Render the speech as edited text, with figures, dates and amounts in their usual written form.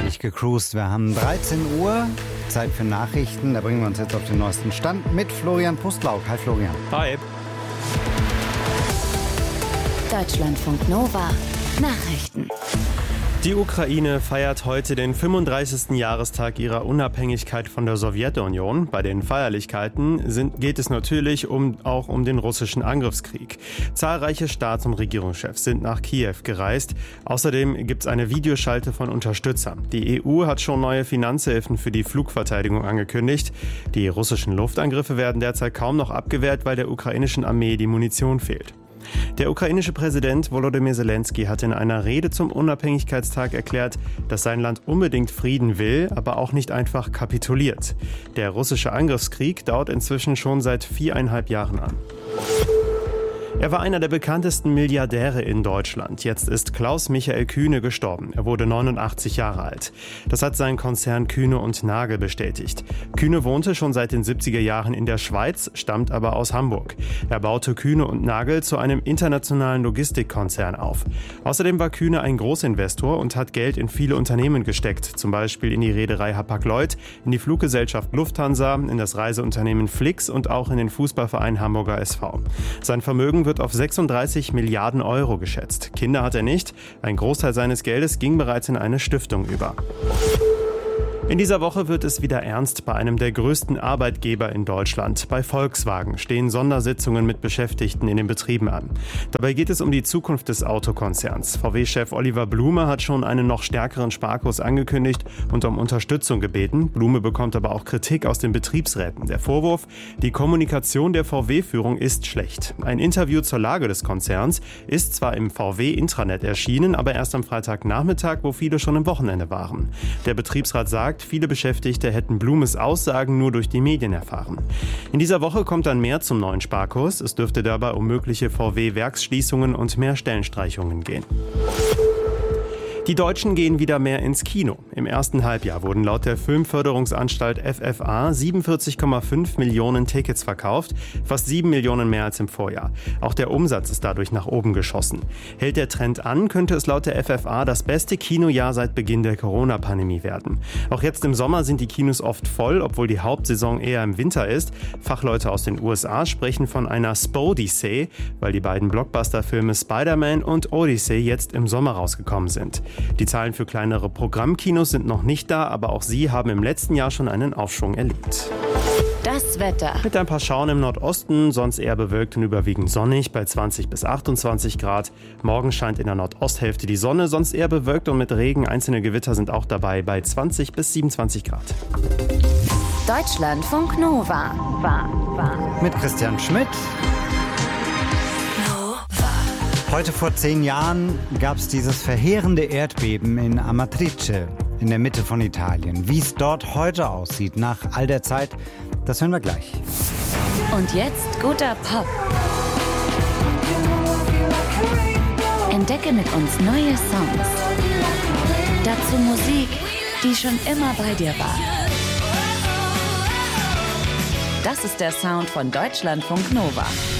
richtig gecruised. Wir haben 13 Uhr, Zeit für Nachrichten. Da bringen wir uns jetzt auf den neuesten Stand mit Florian Pustlauk. Hi Florian. Hi. Deutschlandfunk Nova. Nachrichten. Die Ukraine feiert heute den 35. Jahrestag ihrer Unabhängigkeit von der Sowjetunion. Bei den Feierlichkeiten geht es natürlich auch um den russischen Angriffskrieg. Zahlreiche Staats- und Regierungschefs sind nach Kiew gereist. Außerdem gibt es eine Videoschalte von Unterstützern. Die EU hat schon neue Finanzhilfen für die Flugverteidigung angekündigt. Die russischen Luftangriffe werden derzeit kaum noch abgewehrt, weil der ukrainischen Armee die Munition fehlt. Der ukrainische Präsident Volodymyr Zelensky hat in einer Rede zum Unabhängigkeitstag erklärt, dass sein Land unbedingt Frieden will, aber auch nicht einfach kapituliert. Der russische Angriffskrieg dauert inzwischen schon seit 4,5 Jahren an. Er war einer der bekanntesten Milliardäre in Deutschland. Jetzt ist Klaus Michael Kühne gestorben. Er wurde 89 Jahre alt. Das hat sein Konzern Kühne & Nagel bestätigt. Kühne wohnte schon seit den 70er Jahren in der Schweiz, stammt aber aus Hamburg. Er baute Kühne & Nagel zu einem internationalen Logistikkonzern auf. Außerdem war Kühne ein Großinvestor und hat Geld in viele Unternehmen gesteckt. Zum Beispiel in die Reederei Hapag-Lloyd, in die Fluggesellschaft Lufthansa, in das Reiseunternehmen Flix und auch in den Fußballverein Hamburger SV. Sein Vermögen wird auf 36 Milliarden Euro geschätzt. Kinder hat er nicht. Ein Großteil seines Geldes ging bereits in eine Stiftung über. In dieser Woche wird es wieder ernst bei einem der größten Arbeitgeber in Deutschland. Bei Volkswagen stehen Sondersitzungen mit Beschäftigten in den Betrieben an. Dabei geht es um die Zukunft des Autokonzerns. VW-Chef Oliver Blume hat schon einen noch stärkeren Sparkurs angekündigt und um Unterstützung gebeten. Blume bekommt aber auch Kritik aus den Betriebsräten. Der Vorwurf, die Kommunikation der VW-Führung ist schlecht. Ein Interview zur Lage des Konzerns ist zwar im VW-Intranet erschienen, aber erst am Freitagnachmittag, wo viele schon im Wochenende waren. Der Betriebsrat sagt, viele Beschäftigte hätten Blumes Aussagen nur durch die Medien erfahren. In dieser Woche kommt dann mehr zum neuen Sparkurs. Es dürfte dabei um mögliche VW-Werksschließungen und mehr Stellenstreichungen gehen. Die Deutschen gehen wieder mehr ins Kino. Im ersten Halbjahr wurden laut der Filmförderungsanstalt FFA 47,5 Millionen Tickets verkauft, fast 7 Millionen mehr als im Vorjahr. Auch der Umsatz ist dadurch nach oben geschossen. Hält der Trend an, könnte es laut der FFA das beste Kinojahr seit Beginn der Corona-Pandemie werden. Auch jetzt im Sommer sind die Kinos oft voll, obwohl die Hauptsaison eher im Winter ist. Fachleute aus den USA sprechen von einer Spodeysay, weil die beiden Blockbuster-Filme Spider-Man und Odyssey jetzt im Sommer rausgekommen sind. Die Zahlen für kleinere Programmkinos sind noch nicht da, aber auch sie haben im letzten Jahr schon einen Aufschwung erlebt. Das Wetter. Mit ein paar Schauern im Nordosten, sonst eher bewölkt und überwiegend sonnig bei 20 bis 28 Grad. Morgen scheint in der Nordosthälfte die Sonne, sonst eher bewölkt und mit Regen. Einzelne Gewitter sind auch dabei bei 20 bis 27 Grad. Deutschlandfunk Nova. Mit Christian Schmidt. Heute vor 10 Jahren gab es dieses verheerende Erdbeben in Amatrice in der Mitte von Italien. Wie es dort heute aussieht nach all der Zeit, das hören wir gleich. Und jetzt guter Pop. Entdecke mit uns neue Songs. Dazu Musik, die schon immer bei dir war. Das ist der Sound von Deutschlandfunk Nova.